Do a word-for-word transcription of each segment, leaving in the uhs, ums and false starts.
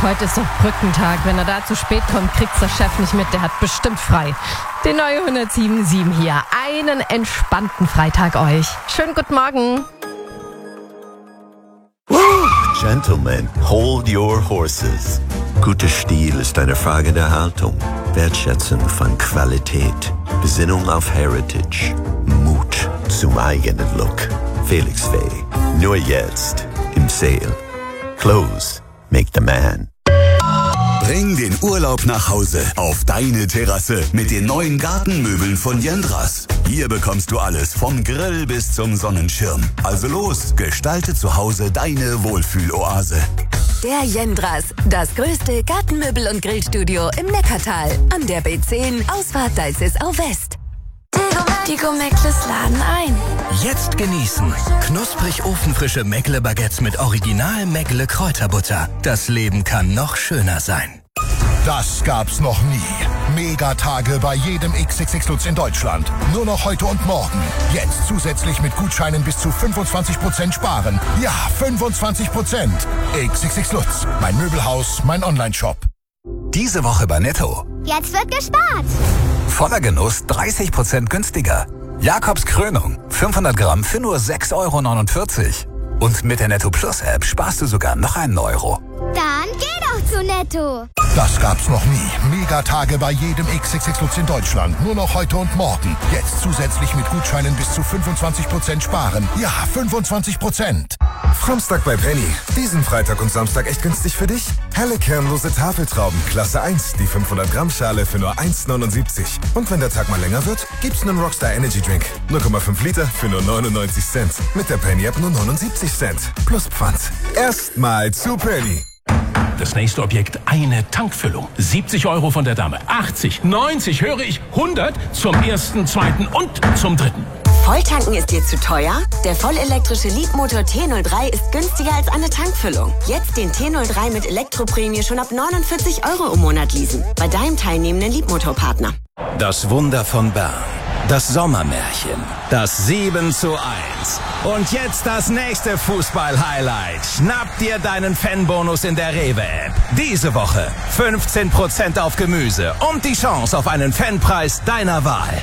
heute ist doch Brückentag. Wenn er da zu spät kommt, kriegt's der Chef nicht mit. Der hat bestimmt frei. Die neue hundertsieben Komma sieben hier. Einen entspannten Freitag euch. Schönen guten Morgen. Gentlemen, hold your horses. Guter Stil ist eine Frage der Haltung, Wertschätzung von Qualität, Besinnung auf Heritage, Mut zum eigenen Look. Felix Fay, nur jetzt im Sale. Clothes make the man. Bring den Urlaub nach Hause auf deine Terrasse mit den neuen Gartenmöbeln von Jendras. Hier bekommst du alles vom Grill bis zum Sonnenschirm. Also los, gestalte zu Hause deine Wohlfühloase. Der Jendras, das größte Gartenmöbel- und Grillstudio im Neckartal. An der B zehn, Ausfahrt Deißesau West. Die Go-Meckles laden ein. Jetzt genießen. Knusprig ofenfrische Meckle-Baguettes mit original Meckle Kräuterbutter. Das Leben kann noch schöner sein. Das gab's noch nie. Megatage bei jedem X X X Lutz in Deutschland. Nur noch heute und morgen. Jetzt zusätzlich mit Gutscheinen bis zu fünfundzwanzig Prozent sparen. Ja, fünfundzwanzig Prozent. X X X Lutz. Mein Möbelhaus, mein Online-Shop. Diese Woche bei Netto. Jetzt wird gespart. Voller Genuss dreißig Prozent günstiger. Jakobs Krönung. fünfhundert Gramm für nur sechs Euro neunundvierzig. Und mit der Netto Plus App sparst du sogar noch einen Euro. Dann geh doch zu Netto. Das gab's noch nie. Megatage bei jedem X X X Lutz in Deutschland. Nur noch heute und morgen. Jetzt zusätzlich mit Gutscheinen bis zu fünfundzwanzig Prozent sparen. Ja, fünfundzwanzig Prozent. Frommstag bei Penny. Diesen Freitag und Samstag echt günstig für dich? Helle kernlose Tafeltrauben, Klasse eins, die fünfhundert Gramm Schale für nur eins neunundsiebzig. Und wenn der Tag mal länger wird, gibt's einen Rockstar Energy Drink. null Komma fünf Liter für nur neunundneunzig Cent. Mit der Penny App nur neunundsiebzig Cent. Plus Pfand. Erstmal zu Penny. Das nächste Objekt, eine Tankfüllung. siebzig Euro von der Dame. achtzig, neunzig, höre ich, hundert zum ersten, zweiten und zum dritten. Volltanken ist dir zu teuer? Der vollelektrische Leapmotor T null drei ist günstiger als eine Tankfüllung. Jetzt den T null drei mit Elektroprämie schon ab neunundvierzig Euro im Monat leasen. Bei deinem teilnehmenden Leapmotor-Partner. Das Wunder von Bern. Das Sommermärchen. Das sieben zu eins. Und jetzt das nächste Fußball-Highlight. Schnapp dir deinen Fanbonus in der Rewe-App. Diese Woche fünfzehn Prozent auf Gemüse und die Chance auf einen Fanpreis deiner Wahl.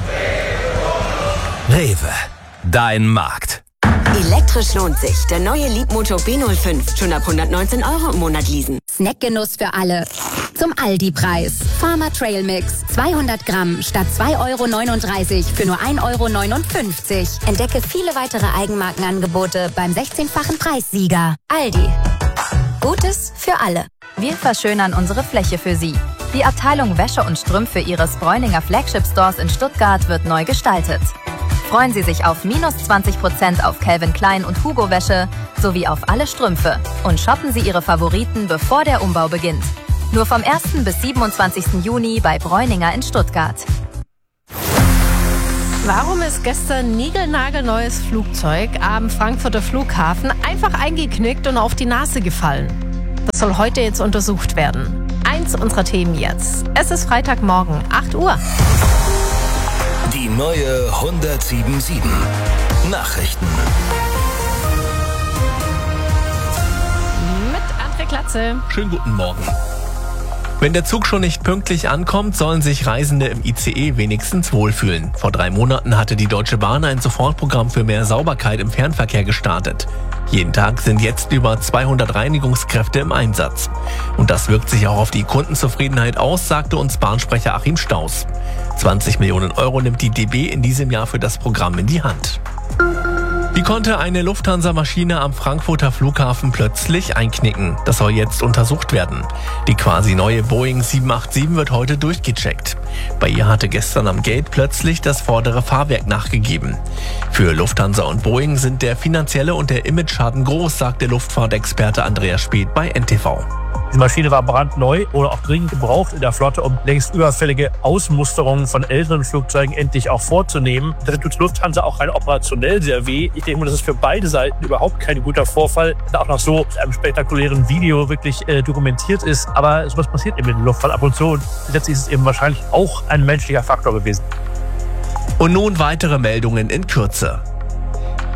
Rewe. Dein Markt. Elektrisch lohnt sich. Der neue Leapmotor B null fünf. Schon ab hundertneunzehn Euro im Monat leasen. Snackgenuss für alle. Zum Aldi-Preis. Farmer Trail Mix. zweihundert Gramm statt zwei Euro neununddreißig für nur ein Euro neunundfünfzig. Entdecke viele weitere Eigenmarkenangebote beim sechzehnfachen Preissieger. Aldi. Gutes für alle. Wir verschönern unsere Fläche für Sie. Die Abteilung Wäsche und Strümpfe Ihres Bräuninger Flagship Stores in Stuttgart wird neu gestaltet. Freuen Sie sich auf minus zwanzig Prozent auf Calvin Klein und Hugo Wäsche sowie auf alle Strümpfe und shoppen Sie Ihre Favoriten, bevor der Umbau beginnt. Nur vom ersten bis siebenundzwanzigsten Juni bei Bräuninger in Stuttgart. Warum ist gestern niegelnagelneues Flugzeug am Frankfurter Flughafen einfach eingeknickt und auf die Nase gefallen? Das soll heute jetzt untersucht werden. Eins unserer Themen jetzt. Es ist Freitagmorgen, acht Uhr. Die neue hundertsieben Komma sieben. Nachrichten. Mit André Glatze. Schönen guten Morgen. Wenn der Zug schon nicht pünktlich ankommt, sollen sich Reisende im I C E wenigstens wohlfühlen. Vor drei Monaten hatte die Deutsche Bahn ein Sofortprogramm für mehr Sauberkeit im Fernverkehr gestartet. Jeden Tag sind jetzt über zweihundert Reinigungskräfte im Einsatz. Und das wirkt sich auch auf die Kundenzufriedenheit aus, sagte uns Bahnsprecher Achim Staus. zwanzig Millionen Euro nimmt die D B in diesem Jahr für das Programm in die Hand. Wie konnte eine Lufthansa-Maschine am Frankfurter Flughafen plötzlich einknicken? Das soll jetzt untersucht werden. Die quasi neue Boeing sieben acht sieben wird heute durchgecheckt. Bei ihr hatte gestern am Gate plötzlich das vordere Fahrwerk nachgegeben. Für Lufthansa und Boeing sind der finanzielle und der Image-Schaden groß, sagte Luftfahrtexperte Andreas Speth bei N T V. Die Maschine war brandneu oder auch dringend gebraucht in der Flotte, um längst überfällige Ausmusterungen von älteren Flugzeugen endlich auch vorzunehmen. Das tut Lufthansa auch rein operationell sehr weh. Ich denke mal, das ist für beide Seiten überhaupt kein guter Vorfall, der auch noch so mit einem spektakulären Video wirklich äh, dokumentiert ist. Aber sowas passiert eben in der Luftfahrt ab und zu. Und letztlich ist es eben wahrscheinlich auch ein menschlicher Faktor gewesen. Und nun weitere Meldungen in Kürze.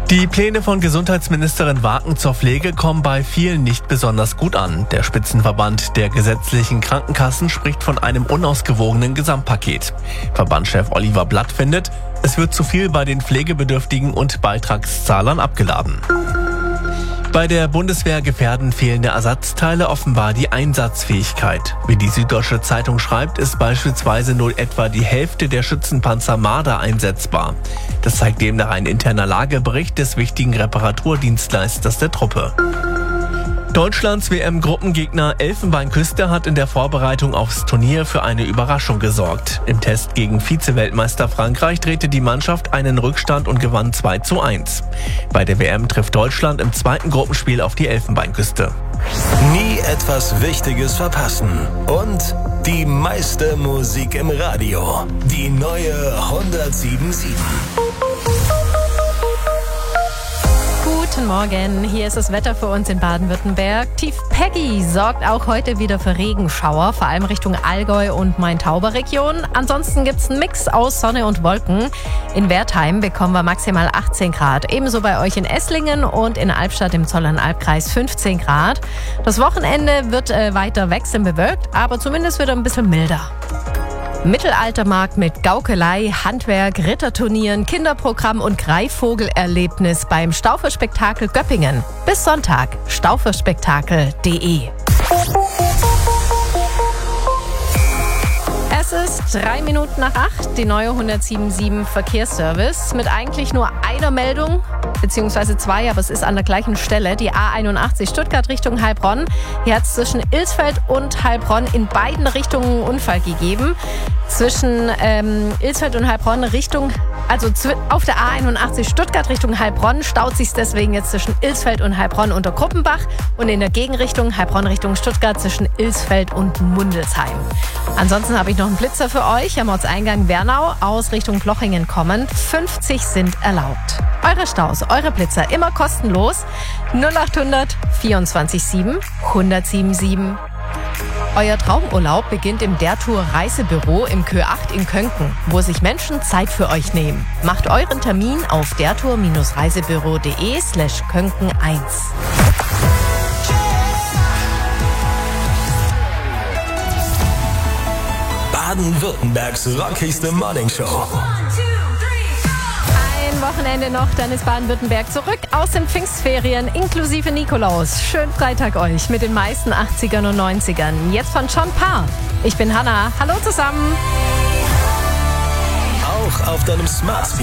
Die Pläne von Gesundheitsministerin Waken zur Pflege kommen bei vielen nicht besonders gut an. Der Spitzenverband der gesetzlichen Krankenkassen spricht von einem unausgewogenen Gesamtpaket. Verbandschef Oliver Blatt findet, es wird zu viel bei den Pflegebedürftigen und Beitragszahlern abgeladen. Bei der Bundeswehr gefährden fehlende Ersatzteile offenbar die Einsatzfähigkeit. Wie die Süddeutsche Zeitung schreibt, ist beispielsweise nur etwa die Hälfte der Schützenpanzer Marder einsetzbar. Das zeigt demnach ein interner Lagebericht des wichtigen Reparaturdienstleisters der Truppe. Deutschlands W M-Gruppengegner Elfenbeinküste hat in der Vorbereitung aufs Turnier für eine Überraschung gesorgt. Im Test gegen Vize-Weltmeister Frankreich drehte die Mannschaft einen Rückstand und gewann zwei zu eins. Bei der W M trifft Deutschland im zweiten Gruppenspiel auf die Elfenbeinküste. Nie etwas Wichtiges verpassen. Und die meiste Musik im Radio. Die neue hundertsieben Komma sieben. Guten Morgen, hier ist das Wetter für uns in Baden-Württemberg. Tief Peggy sorgt auch heute wieder für Regenschauer, vor allem Richtung Allgäu und Main-Tauber-Region. Ansonsten gibt's einen Mix aus Sonne und Wolken. In Wertheim bekommen wir maximal achtzehn Grad. Ebenso bei euch in Esslingen und in Albstadt im Zollernalbkreis fünfzehn Grad. Das Wochenende wird äh, weiter wechselnd bewölkt, aber zumindest wird er ein bisschen milder. Mittelaltermarkt mit Gaukelei, Handwerk, Ritterturnieren, Kinderprogramm und Greifvogelerlebnis beim Stauferspektakel Göppingen. Bis Sonntag, stauferspektakel punkt de. Es ist drei Minuten nach acht, die neue hundertsieben Komma sieben Verkehrsservice mit eigentlich nur einer Meldung, beziehungsweise zwei, aber es ist an der gleichen Stelle, die A einundachtzig Stuttgart Richtung Heilbronn. Hier hat es zwischen Ilsfeld und Heilbronn in beiden Richtungen einen Unfall gegeben. Zwischen ähm, Ilsfeld und Heilbronn Richtung, also auf der A einundachtzig Stuttgart Richtung Heilbronn staut sich deswegen jetzt zwischen Ilsfeld und Heilbronn unter Kruppenbach und in der Gegenrichtung Heilbronn Richtung Stuttgart zwischen Ilsfeld und Mundelsheim. Ansonsten habe ich noch einen Blitzer für euch am Ortseingang Wernau aus Richtung Plochingen kommend. fünfzig sind erlaubt. Eure Staus, eure Blitzer immer kostenlos. null achthundert vierundzwanzig sieben hundertsieben sieben. Euer Traumurlaub beginnt im Der Tour Reisebüro im Kö acht in Könken, wo sich Menschen Zeit für euch nehmen. Macht euren Termin auf dertour-reisebüro.de slash Könken eins. Baden-Württembergs rockigste Morningshow. Wochenende noch, dann ist Baden-Württemberg zurück aus den Pfingstferien inklusive Nikolaus. Schönen Freitag euch mit den meisten achtzigern und neunzigern. Jetzt von John Parr. Ich bin Hanna. Hallo zusammen. Auch auf deinem Smart Speaker.